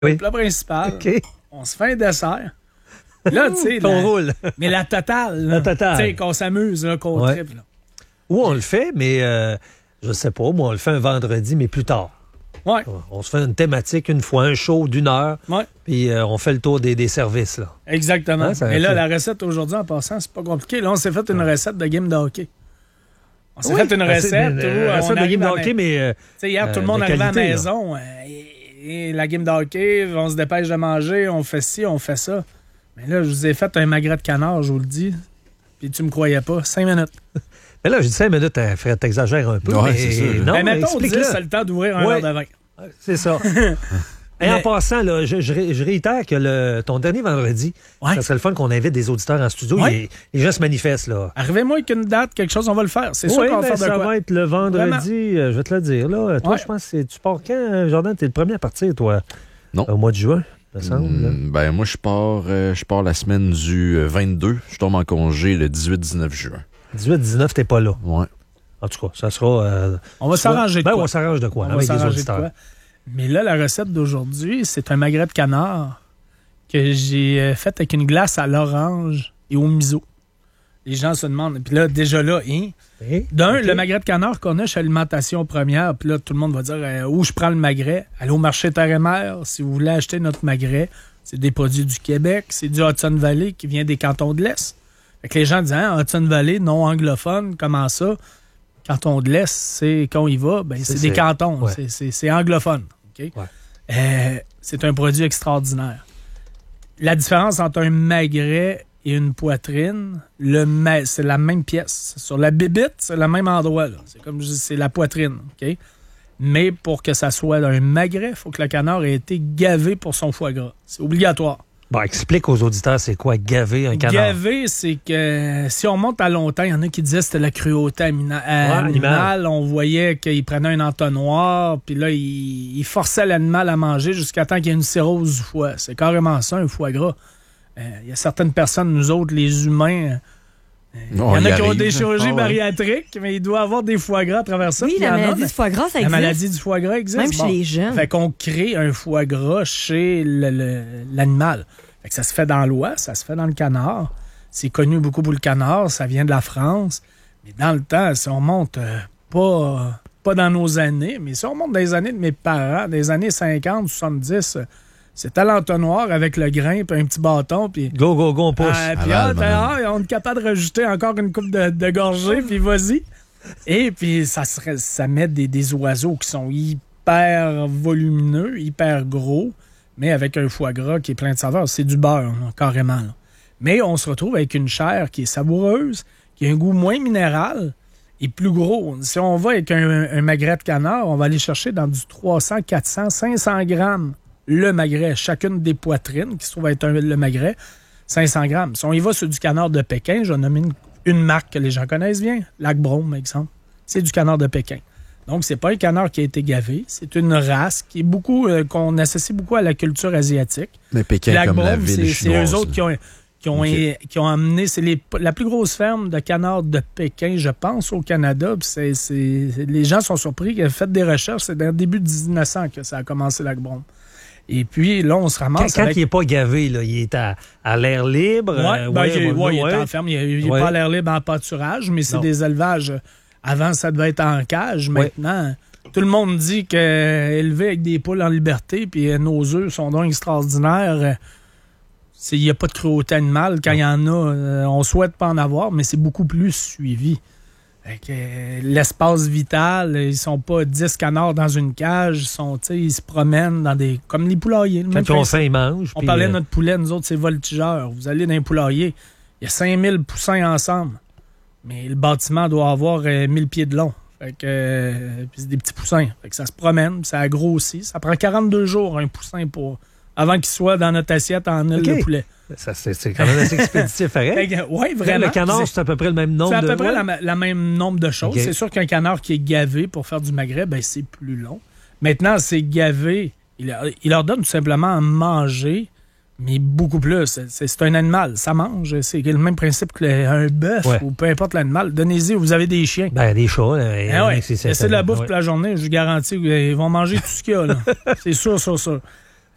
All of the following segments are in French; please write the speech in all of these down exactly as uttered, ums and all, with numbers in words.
Oui. Le plat principal. OK. On se fait un dessert. Là, tu sais. On la... roule. Mais la totale. Là. La totale. Tu sais, qu'on s'amuse, là, qu'on Ouais. triple. Là. Ou on le fait, mais euh, je sais pas, moi, on le fait un vendredi, mais plus tard. Ouais. On se fait une thématique une fois, un show d'une heure, Ouais. puis euh, on fait le tour des, des services, là. Exactement. Hein, ça Mais là, fait- la recette aujourd'hui, en passant, c'est pas compliqué. Là, on s'est fait une recette de game de hockey. On s'est Oui, fait une assez- recette une- où une on recette de arrive game de à la hockey, mais euh, Tu sais, hier, tout euh, le monde de arrivait à la qualité, là. maison. euh, et, et la game de hockey, on se dépêche de manger, on fait ci, on fait ça. Mais là, je vous ai fait un magret de canard, je vous le dis. Puis tu me croyais pas. Cinq minutes. mais là, j'ai dit cinq minutes, hein, Fred, t'exagères un peu. Ouais, mais c'est sûr. non, mais mais mettons dix, explique-le. c'est le temps d'ouvrir un Ouais. verre de vin. C'est ça. Et Mais- en passant, là, je, je ré- je réitère que le, ton dernier vendredi, Ouais. ça serait le fun qu'on invite des auditeurs en studio. Ouais. Les, les gens se manifestent, là. Arrivez-moi avec une date, quelque chose, on va le faire. C'est sûr Oui, qu'on va ben, faire de ça quoi. va être le vendredi, euh, je vais te le dire. Là. Toi, Ouais. je pense que c'est- tu pars quand, euh, Jordan? T'es le premier à partir, toi? Non. Au mois de juin, me semble. là. Hmm, ben, moi, je pars, euh, je pars la semaine du euh, vingt-deux. Je tombe en congé le dix-huit dix-neuf juin. dix-huit dix-neuf, t'es pas là. Ouais. En tout cas, ça sera... euh, On va soit- s'arranger de ben, quoi. on s'arrange de quoi, On va avec des s'arranger de auditeurs. quoi. Mais là, la recette d'aujourd'hui, c'est un magret de canard que j'ai euh, fait avec une glace à l'orange et au miso. Les gens se demandent. Puis là, déjà là, hein? Eh, D'un, ok. le magret de canard qu'on a chez Alimentation Première, puis là, tout le monde va dire euh, où je prends le magret. Allez au marché Terre et Mer, si vous voulez acheter notre magret. C'est des produits du Québec, c'est du Hudson Valley qui vient des cantons de l'Est. Fait que les gens disent, hein, Hudson Valley, non anglophone, comment ça? Canton de l'Est, c'est quand on y va, ben, c'est, C'est- des c'est- cantons, ouais. c'est, c'est, c'est anglophone. OK? Ouais. Euh, c'est un produit extraordinaire. La différence entre un magret et une poitrine, le ma- c'est la même pièce. Sur la bébite, c'est le même endroit. Là. C'est comme je dis, c'est la poitrine. OK? Mais pour que ça soit un magret, il faut que le canard ait été gavé pour son foie gras. C'est obligatoire. Bon, explique aux auditeurs, c'est quoi gaver un canard? Gavé, c'est que si on monte à longtemps, il y en a qui disaient que c'était la cruauté amina- animal. animale. On voyait qu'il prenait un entonnoir, puis là, il, il forçait l'animal à manger jusqu'à temps qu'il y ait une cirrhose du foie. C'est carrément ça, un foie gras. Euh, Il y a certaines personnes, nous autres, les humains, euh, il y On en y a qui ont arrive, des là. chirurgies Ah ouais. bariatriques, mais il doit avoir des foie gras à travers ça. Oui, puis il y la en a, maladie mais- du foie gras, ça la existe. maladie du foie gras existe. Même chez Bon. les jeunes. Fait qu'on crée un foie gras chez le- le- l'animal. Fait que ça se fait dans l'oie, ça se fait dans le canard. C'est connu beaucoup pour le canard, ça vient de la France. Mais dans le temps, si on monte euh, pas, pas dans nos années, mais si on monte dans les années de mes parents, des années cinquante, soixante-dix, euh, c'était à l'entonnoir avec le grain puis un petit bâton. Puis Go, go, go, on pousse. ah, puis Aval, ah, t'as- madame. ah, on est capable de rajouter encore une coupe de, de gorgée, puis vas-y. Et puis ça, serait, ça met des, des oiseaux qui sont hyper volumineux, hyper gros, mais avec un foie gras qui est plein de saveurs. C'est du beurre, là, carrément. Là. Mais on se retrouve avec une chair qui est savoureuse, qui a un goût moins minéral et plus gros. Si on va avec un, un magret de canard, on va aller chercher dans du trois cents, quatre cents, cinq cents grammes le magret, chacune des poitrines qui se trouve être un- le magret, cinq cents grammes. Si on y va sur du canard de Pékin, je vais nommer une, une marque que les gens connaissent bien, Lac Brome, exemple. C'est du canard de Pékin. Donc, c'est pas un canard qui a été gavé, c'est une race qui est beaucoup, euh, qu'on associe beaucoup à la culture asiatique. Mais Pékin, Lac comme la Brome, ville c'est, c'est chinoise. eux autres qui ont, qui ont, Ok. é- qui ont amené, c'est les- la plus grosse ferme de canards de Pékin, je pense, au Canada. Puis c'est, c'est- les gens sont surpris qu'ils aient fait des recherches. C'est dans le début de dix-neuf cents que ça a commencé, Lac Brome. Et puis, là, on se Quand, ramasse quand avec... il n'est pas gavé, là, il est à, à l'air libre. Ouais, euh, ben, ouais, il, est- ouais, ouais, il est ouais. en ferme. Il n'est Ouais. pas à l'air libre en pâturage, mais c'est Non. des élevages. Avant, ça devait être en cage. Maintenant, tout le monde dit qu'élever avec des poules en liberté, puis euh, nos œufs sont donc extraordinaires. euh, c'est- Il n'y a pas de cruauté animale. Quand il y en a, euh, on souhaite pas en avoir, mais c'est beaucoup plus suivi. Fait que, euh, l'espace vital, ils sont pas dix canards dans une cage, ils, sont, tu sais, ils se promènent dans des. Comme les poulaillers. le même Quand ils ont principe. faim, ils mangent. On puis, parlait euh, de notre poulet, nous autres, c'est voltigeur. Vous allez dans un poulailler, il y a cinq mille poussins ensemble. Mais le bâtiment doit avoir euh, mille pieds de long. Fait que, euh, puis c'est des petits poussins. Fait que ça se promène, puis ça grossit. Ça prend quarante-deux jours, un poussin, pour avant qu'il soit dans notre assiette en aile OK. de poulet. Ça, c'est, c'est quand même assez expéditif, pareil. Oui, vraiment. Le canard, C'est- c'est à peu près le même nombre c'est à de... peu près ouais. la, ma- la même nombre de choses. OK. C'est sûr qu'un canard qui est gavé pour faire du magret, ben c'est plus long. Maintenant, c'est gavé. Il, il leur donne tout simplement à manger, mais beaucoup plus. C'est, c'est- c'est un animal, ça mange. C'est le même principe qu'un bœuf Ouais. ou peu importe l'animal. Donnez-y, vous avez des chiens. Ben, des chats. Là, Ah ouais, c'est, c'est, c'est de la bouffe ouais. toute la journée, je vous garantis qu'ils vont manger tout ce qu'il y a. Là. C'est sûr, sûr, sûr.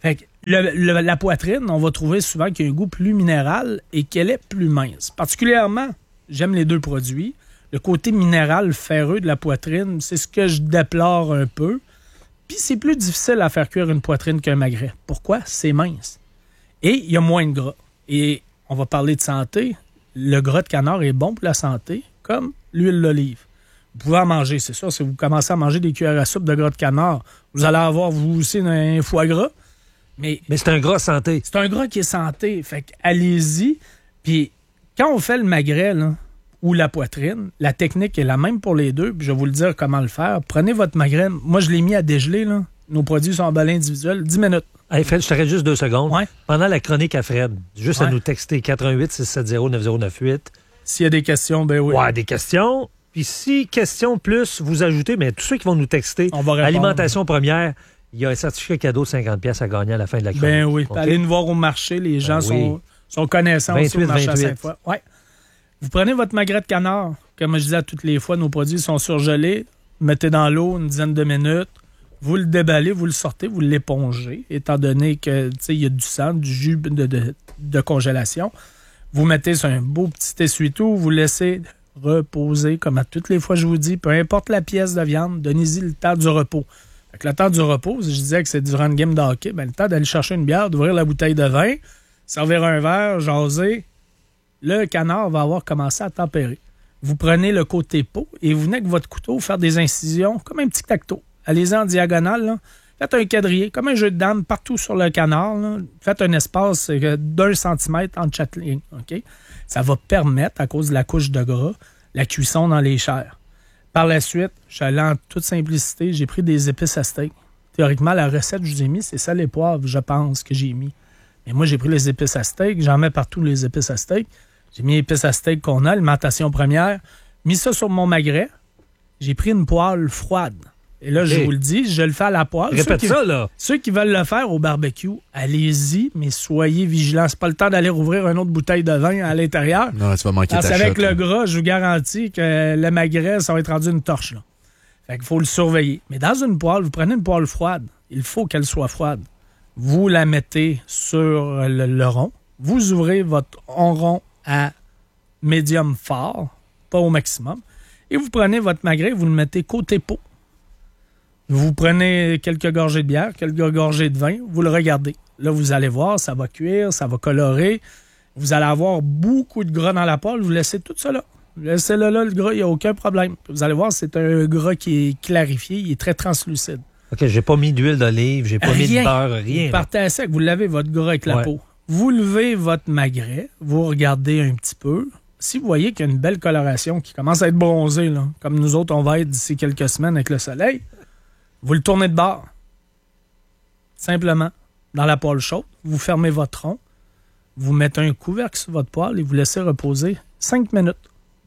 Fait que le- le- la poitrine, on va trouver souvent qu'il y a un goût plus minéral et qu'elle est plus mince. Particulièrement, j'aime les deux produits. Le côté minéral ferreux de la poitrine, c'est ce que je déplore un peu. Puis c'est plus difficile à faire cuire une poitrine qu'un magret. Pourquoi? C'est mince. Et il y a moins de gras. Et on va parler de santé. Le gras de canard est bon pour la santé, comme l'huile d'olive. Vous pouvez en manger, c'est sûr. Si vous commencez à manger des cuillères à soupe de gras de canard, vous allez avoir, vous aussi, un foie gras. Mais, Mais c'est un gras santé. c'est un gras qui est santé. Fait que allez-y. Puis quand on fait le magret, là, ou la poitrine, la technique est la même pour les deux. Puis je vais vous le dire comment le faire. Prenez votre magret. Moi, je l'ai mis à dégeler. Là. Nos produits sont emballés individuels. dix minutes. Hey, Fred, je t'arrête juste deux secondes. Ouais. Pendant la chronique à Fred, juste à Ouais. nous texter quatre un huit six sept zéro neuf zéro neuf huit. S'il y a des questions, ben oui. Ouais, des questions. Puis si questions plus, vous ajoutez, mais tous ceux qui vont nous texter, On va répondre. alimentation première, il y a un certificat cadeau de cinquante pièces à gagner à la fin de la chronique. Ben oui. OK? Allez nous voir au marché. Les gens Ben sont, oui. sont connaissants aussi au vingt-huit, marché à vingt-huit. Sainte-Foy. Ouais. Vous prenez votre magret de canard. Comme je disais à toutes les fois, nos produits sont surgelés. Mettez dans l'eau une dizaine de minutes. Vous le déballez, vous le sortez, vous l'épongez, étant donné que tu sais, il y a du sang, du jus de, de, de congélation. Vous mettez sur un beau petit essuie-tout, vous laissez reposer, comme à toutes les fois je vous dis, peu importe la pièce de viande, donnez-y le temps du repos. Fait que le temps du repos, si je disais que c'est durant une game de hockey, ben, le temps d'aller chercher une bière, d'ouvrir la bouteille de vin, servir un verre, jaser, le canard va avoir commencé à tempérer. Vous prenez le côté peau et vous venez avec votre couteau faire des incisions comme un petit tacto. Allez-y en diagonale, là. Faites un quadrillé, comme un jeu de dames partout sur le canard. Là. Faites un espace euh, d'un centimètre entre chaque ligne. OK? Ça va permettre, à cause de la couche de gras, la cuisson dans les chairs. Par la suite, je suis allé en toute simplicité, j'ai pris des épices à steak. Théoriquement, la recette que je vous ai mis, c'est sel et poivre, je pense, que j'ai mis. Mais moi, j'ai pris les épices à steak, j'en mets partout les épices à steak. J'ai mis les épices à steak qu'on a, alimentation première, mis ça sur mon magret. J'ai pris une poêle froide. Et là, je Ok. vous le dis, je le fais à la poêle. Répète Ceux qui- ça, là. Ceux qui veulent le faire au barbecue, allez-y, mais soyez vigilants. C'est pas le temps d'aller rouvrir une autre bouteille de vin à l'intérieur. Non, tu vas manquer Parce ta qu'avec shot, le là. gras, je vous garantis que le magret, ça va être rendu une torche. Là. Fait qu'il faut le surveiller. Mais dans une poêle, vous prenez une poêle froide. Il faut qu'elle soit froide. Vous la mettez sur le, le rond. Vous ouvrez votre rond à médium fort, pas au maximum. Et vous prenez votre magret, vous le mettez côté peau. Vous prenez quelques gorgées de bière, quelques gorgées de vin, vous le regardez. Là, vous allez voir, ça va cuire, ça va colorer. Vous allez avoir beaucoup de gras dans la poêle, vous laissez tout ça là. Laissez-le là, le gras, il n'y a aucun problème. Vous allez voir, c'est un gras qui est clarifié, il est très translucide. OK, j'ai pas mis d'huile d'olive, j'ai pas mis Rien. de beurre, rien. Vous partez à sec, vous lavez votre gras avec la Ouais. peau. Vous levez votre magret, vous regardez un petit peu. Si vous voyez qu'il y a une belle coloration qui commence à être bronzée, là, comme nous autres, on va être d'ici quelques semaines avec le soleil, vous le tournez de bord. Simplement, dans la poêle chaude, vous fermez votre rond, vous mettez un couvercle sur votre poêle et vous laissez reposer cinq minutes.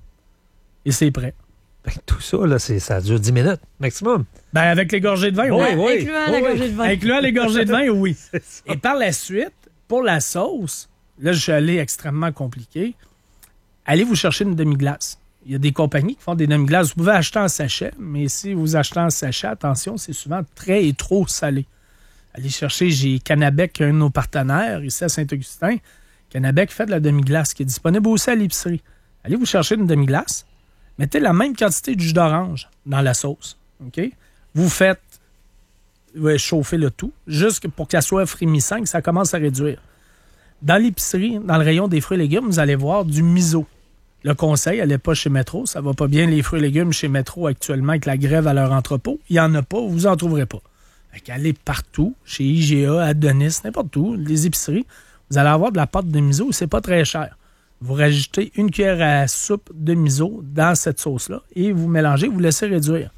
Et c'est prêt. Fait que tout ça, là, c'est, ça dure dix minutes, maximum. Ben, avec les gorgées de vin, oui. Oui, oui. Incluant oui, la oui. gorgée de vin. Incluant les gorgées de vin, oui. Et par la suite, pour la sauce, là, je suis allé extrêmement compliqué. Allez vous chercher une demi-glace. Il y a des compagnies qui font des demi-glaces. Vous pouvez acheter en sachet, mais si vous achetez en sachet, attention, c'est souvent très et trop salé. Allez chercher, j'ai Canabec, un de nos partenaires, ici à Saint-Augustin. Canabec fait de la demi-glace qui est disponible aussi à l'épicerie. Allez vous chercher une demi-glace. Mettez la même quantité de jus d'orange dans la sauce. OK? Vous faites ouais, chauffer le tout, juste pour qu'elle soit frémissante, que ça commence à réduire. Dans l'épicerie, dans le rayon des fruits et légumes, vous allez voir du miso. Le conseil, allez pas chez Métro. Ça va pas bien les fruits et légumes chez Métro actuellement avec la grève à leur entrepôt. Il y en a pas, vous en trouverez pas. Fait qu'allez partout, chez I G A, Adonis, n'importe où, les épiceries, vous allez avoir de la pâte de miso, c'est pas très cher. Vous rajoutez une cuillère à soupe de miso dans cette sauce-là et vous mélangez, vous laissez réduire.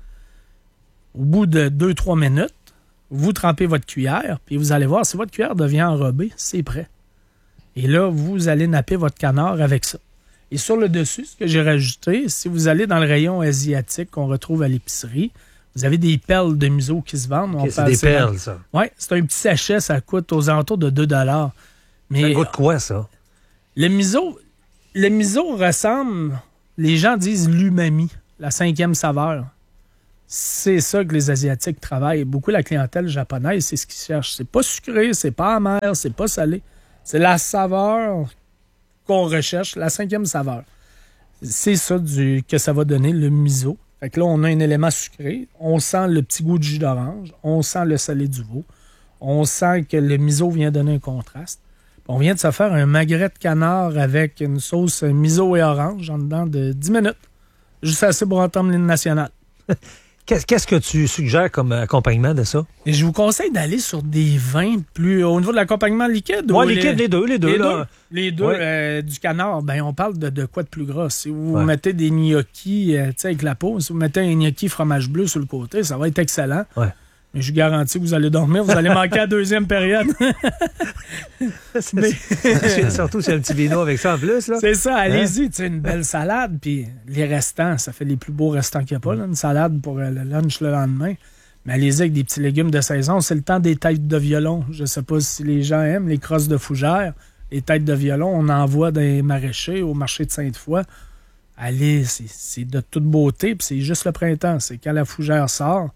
Au bout de deux trois minutes, vous trempez votre cuillère, puis vous allez voir, si votre cuillère devient enrobée, c'est prêt. Et là, vous allez napper votre canard avec ça. Et sur le dessus, ce que j'ai rajouté, si vous allez dans le rayon asiatique qu'on retrouve à l'épicerie, vous avez des perles de miso qui se vendent. OK, On c'est parle des souvent- perles, ça. Oui, c'est un petit sachet, ça coûte aux alentours de deux dollars. Mais Ça goûte quoi, ça? le miso, le miso ressemble, les gens disent l'umami, la cinquième saveur. c'est ça que les Asiatiques travaillent. Beaucoup la clientèle japonaise, c'est ce qu'ils cherchent. C'est pas sucré, c'est pas amer, c'est pas salé. C'est la saveur qu'on recherche, la cinquième saveur. C'est ça du, que ça va donner, le miso. Fait que là, on a un élément sucré. On sent le petit goût de jus d'orange. On sent le salé du veau. On sent que le miso vient donner un contraste. On vient de se faire un magret de canard avec une sauce miso et orange en dedans de dix minutes. Juste assez pour entendre l'hymne national. Qu'est-ce que tu suggères comme accompagnement de ça? Et je vous conseille d'aller sur des vins plus... Au niveau de l'accompagnement liquide? Oui, liquide, les, les deux, les deux. Les là. deux, les deux ouais. euh, du canard, ben on parle de, de quoi de plus gras? Si vous ouais. mettez des gnocchis euh, avec la peau, si vous mettez un gnocchi fromage bleu sur le côté, ça va être excellent. Ouais. Mais je vous garantis que vous allez dormir, vous allez manquer la deuxième période. Mais... Surtout c'est un petit vino avec ça en plus. Là. C'est ça, allez-y, hein? Une belle salade, puis les restants, ça fait les plus beaux restants qu'il n'y a pas, là, une salade pour euh, le lunch le lendemain. Mais allez-y avec des petits légumes de saison. C'est le temps des têtes de violon. Je ne sais pas si les gens aiment les crosses de fougère. Les têtes de violon, on en voit dans les maraîchers, au marché de Sainte-Foy. Allez, c'est, c'est de toute beauté, puis c'est juste le printemps. C'est quand la fougère sort.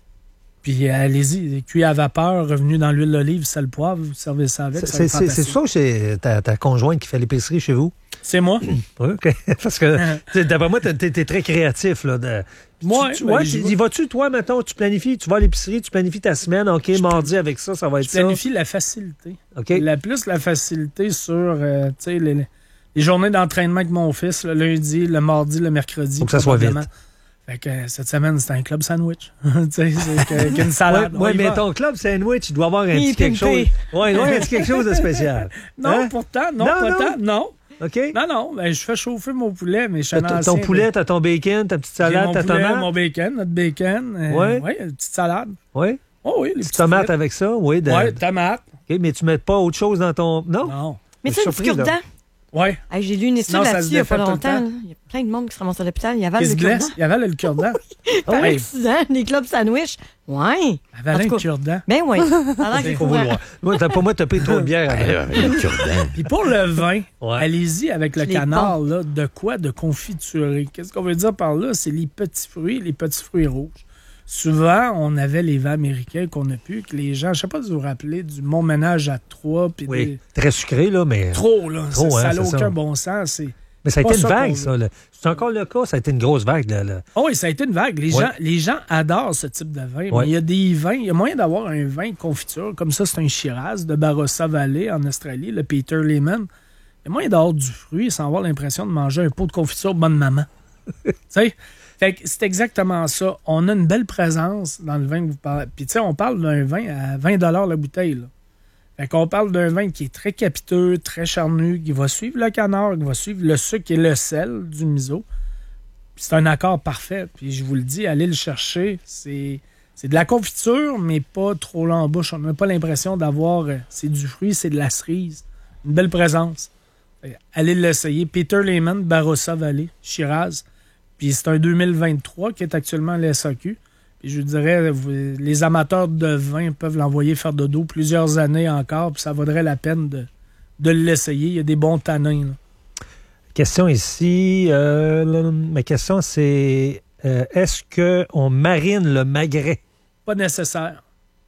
Puis allez-y, cuit à vapeur, revenu dans l'huile d'olive, sel, poivre, vous servez ça avec. C'est, ça c'est, c'est ça ou c'est ta, ta conjointe qui fait l'épicerie chez vous? C'est moi. Oui, OK. Parce que, d'après moi, t'es, t'es très créatif. Là, de, moi, tu, ben, ouais, tu, y vas-tu, toi, mettons, tu planifies, tu vas à l'épicerie, tu planifies ta semaine, OK, je mardi avec ça, ça va être ça. Je planifie ça. La facilité. OK. La plus la facilité sur, euh, tu sais, les, les journées d'entraînement avec mon fils, le lundi, le mardi, le mercredi. Faut que ça soit vite. Fait que euh, cette semaine, c'était un club sandwich. tu sais, c'est avec une salade. Oui, ouais, mais va. Ton club sandwich, il doit avoir un petit quelque chose. Oui, ouais, un petit quelque chose de spécial. Non, hein? Pourtant, non, non pas non. tant, non. OK. Non, non, ben, je fais chauffer mon poulet, mais je suis T'as ton poulet, t'as ton bacon, ta petite salade, ta tomate. Mon une notre bacon. Euh, oui. Oui, une petite salade. Oui. Oh, oui, les petites tomates frites. Avec ça, oui. De... Oui, tomates. OK, mais tu mets pas autre chose dans ton. Non? Non. Mais c'est du cure-dent. Oui. Hey, j'ai lu une étude là-dessus il n'y a pas longtemps. Il y a plein de monde qui se ramasse à l'hôpital. Il y avait le cure-dent. Il y avait le cure-dent. Par oh, accident, les clubs sandwich. Ouais. Il y avait le cure-dent. Ben oui. Il faut vouloir. Moi, pour moi, t'as pris trop de bière avec le cure-dent. Puis pour le vin, ouais. allez-y avec le canard, là, de quoi? De confiturer. Qu'est-ce qu'on veut dire par là? C'est les petits fruits, les petits fruits rouges. Souvent, on avait les vins américains qu'on a pu, que les gens, je ne sais pas si vous vous rappelez, du Montménage à Troyes. Oui, des... très sucré, là, mais... Trop, là. Trop, ça hein, n'a aucun ça. bon sens. C'est... Mais ça a été une vague, ça. Là. C'est encore le cas? Ça a été une grosse vague, là. là. Oh oui, ça a été une vague. Les, ouais. gens, les gens adorent ce type de vin. Ouais. Mais il y a des vins, il y a moyen d'avoir un vin confiture. Comme ça, c'est un Shiraz de Barossa Valley en Australie, le Peter Lehman. Il y a moyen d'avoir du fruit sans avoir l'impression de manger un pot de confiture bonne maman. Tu sais? Fait que c'est exactement ça. On a une belle présence dans le vin que vous parlez. Puis tu sais, on parle d'un vin à vingt dollars la bouteille. Là. Fait qu'on parle d'un vin qui est très capiteux, très charnu, qui va suivre le canard, qui va suivre le sucre et le sel du miso. Puis c'est un accord parfait. Puis je vous le dis, allez le chercher. C'est, c'est de la confiture, mais pas trop long en bouche. On n'a pas l'impression d'avoir... C'est du fruit, c'est de la cerise. Une belle présence. Fait, allez l'essayer. Peter Lehman, Barossa Valley, Shiraz. Puis c'est un deux mille vingt-trois qui est actuellement à la S A Q. Puis je vous dirais, vous, les amateurs de vin peuvent l'envoyer faire de dos plusieurs années encore, puis ça vaudrait la peine de, de l'essayer. Il y a des bons tanins. Là. Question ici. Euh, ma question, c'est euh, est-ce qu'on marine le magret? Pas nécessaire.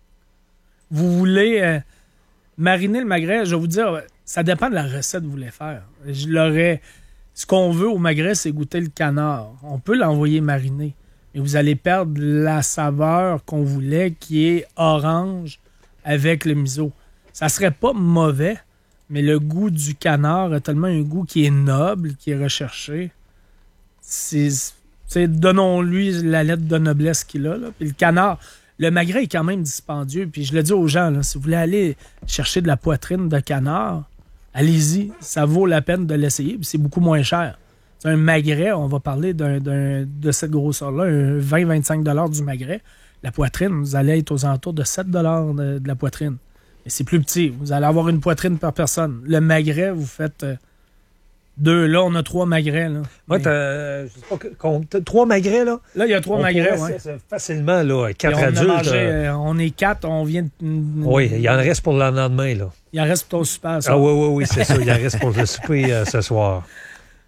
Vous voulez euh, mariner le magret, je vais vous dire, ça dépend de la recette que vous voulez faire. Je l'aurais... Ce qu'on veut au magret, c'est goûter le canard. On peut l'envoyer mariner, mais vous allez perdre la saveur qu'on voulait, qui est orange avec le miso. Ça serait pas mauvais, mais le goût du canard a tellement un goût qui est noble, qui est recherché. C'est, c'est donnons-lui la lettre de noblesse qu'il a. Là. Puis le canard, le magret est quand même dispendieux. Puis je le dis aux gens, là, si vous voulez aller chercher de la poitrine de canard, allez-y, ça vaut la peine de l'essayer, puis c'est beaucoup moins cher. C'est un magret, on va parler d'un, d'un, de cette grosseur-là, un vingt à vingt-cinq dollars du magret. La poitrine, vous allez être aux alentours de sept dollars de, de la poitrine. Mais c'est plus petit, vous allez avoir une poitrine par personne. Le magret, vous faites euh, deux. Là, on a trois magrets. Là. Moi, t'as, euh, je sais pas, qu'on, t'as trois magrets, là? Là, il y a trois on magrets, oui. Facilement, là, quatre on adultes. Mangé, euh, on est quatre, on vient de... Oui, il y en reste pour le lendemain, là. Il en reste pour ton super, ça. Ah oui, oui, oui, c'est ça. Il en reste pour le souper euh, ce soir.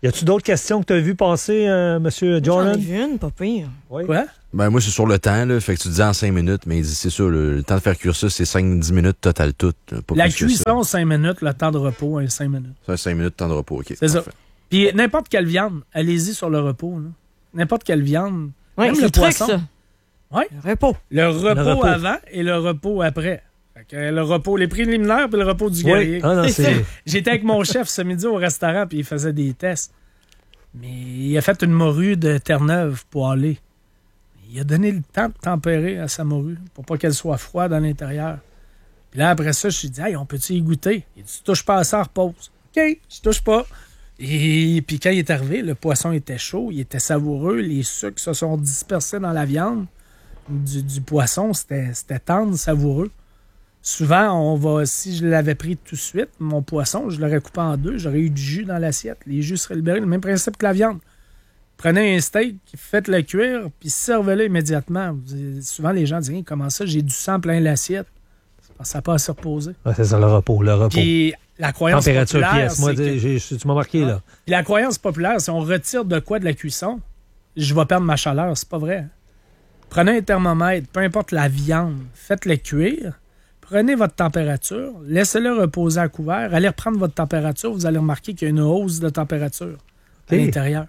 Y a-tu d'autres questions que tu as vues passer, euh, M. Jordan? J'en ai vu une, pas pire. Oui. Quoi? Ben, moi, c'est sur le temps, là. Fait que tu dis en cinq minutes, mais il dit, c'est sûr, le, le temps de faire cuire ça, c'est cinq dix minutes total tout. Pas La plus que cuisson, ça. cinq minutes, le temps de repos, hein, cinq minutes. C'est cinq minutes de temps de repos, OK. C'est ça. Parfait. Puis n'importe quelle viande, allez-y sur le repos. là. N'importe quelle viande. Oui, Même c'est le le truc, poisson. ça. Ouais. Le repos. Le repos, Le repos. avant et le repos après. Fait que le repos, les préliminaires puis le repos du guerrier. Oui. Ah, non, C'est c'est... J'étais avec mon chef ce midi au restaurant puis il faisait des tests. Mais il a fait une morue de Terre-Neuve poêlée. Il a donné le temps de tempérer à sa morue pour pas qu'elle soit froide à l'intérieur. Puis là, après ça, je lui ai dit, hey, on peut-tu y goûter? Il dit, tu touches pas à ça, repose. OK, je touche pas. Et puis quand il est arrivé, le poisson était chaud, il était savoureux, les sucres se sont dispersés dans la viande du, du poisson, c'était, c'était tendre, savoureux. Souvent, on va, si je l'avais pris tout de suite, mon poisson, je l'aurais coupé en deux, j'aurais eu du jus dans l'assiette. Les jus seraient libérés, le même principe que la viande. Prenez un steak, faites-le cuire, puis servez-le immédiatement. Vous- Souvent, les gens disent, comment ça, j'ai du sang plein l'assiette. C'est parce que ça n'a pas à se reposer. Ouais, c'est ça, le repos, le repos. Puis la croyance Température populaire, pièce. Moi, c'est que- j'ai- j'ai- tu m'as marqué, là. Puis la croyance populaire, si on retire de quoi de la cuisson, je vais perdre ma chaleur. C'est pas vrai. Prenez un thermomètre, peu importe la viande, faites-le cuire, prenez votre température, laissez-le reposer à couvert, allez reprendre votre température, vous allez remarquer qu'il y a une hausse de température à Ok. l'intérieur.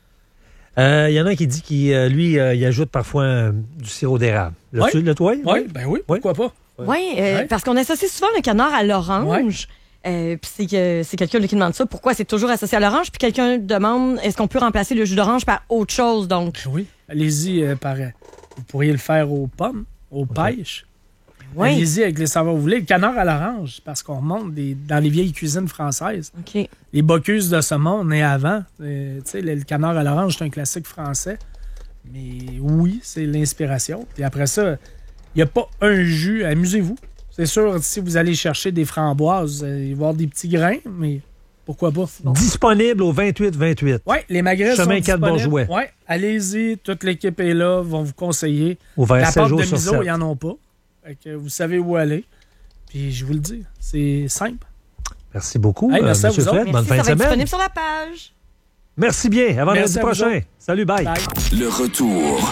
Il euh, y en a un qui dit qu'il euh, lui, euh, il ajoute parfois euh, du sirop d'érable. Le, Oui. tu- le toi? Oui, ben oui, pourquoi pas? Oui, euh, Ouais. parce qu'on associe souvent le canard à l'orange. Euh, puis c'est, que- c'est quelqu'un là, qui demande ça. Pourquoi c'est toujours associé à l'orange? Puis quelqu'un demande, est-ce qu'on peut remplacer le jus d'orange par autre chose? Donc, Oui. Allez-y, euh, par, vous pourriez le faire aux pommes, aux pêches. oui. Allez-y avec les saveurs. Vous voulez le canard à l'orange, parce qu'on remonte des, dans les vieilles cuisines françaises. OK. Les Bocuse de saumon, né avant. Euh, tu sais, le, le canard à l'orange, c'est un classique français. Mais oui, c'est l'inspiration. Puis après ça, il n'y a pas un jus. Amusez-vous. C'est sûr, si vous allez chercher des framboises, euh, il va y avoir des petits grains, mais pourquoi pas? Disponible au vingt-huit vingt-huit. Oui, les magrets sont Chemin quatre disponibles. Bourgeois. Oui, allez-y. Toute l'équipe est là, vont vous conseiller. Ouvert La sept pâte jours de sur miso, sept. ils n'en ont pas. Fait que vous savez où aller. Puis je vous le dis, c'est simple. Merci beaucoup, Hey, euh, merci à Monsieur vous autres. Fred. Bonne Merci, fin ça de va être semaine. disponible sur la page. Merci bien. Avant Merci lundi à vous prochain. autres. Salut, bye. Bye. Le retour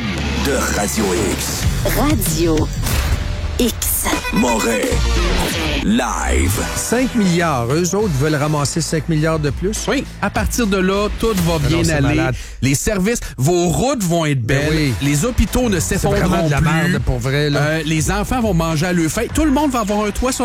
de Radio X. Radio X. Montréal. Live. cinq milliards. Eux autres veulent ramasser cinq milliards de plus. Oui, à partir de là, tout va bien non, c'est aller. malade. Les services, vos routes vont être Ben belles. oui. Les hôpitaux ne C'est s'effondreront vraiment de la plus. merde pour vrai, là. Euh, les enfants vont manger à leur faim. Tout le monde va avoir un toit sur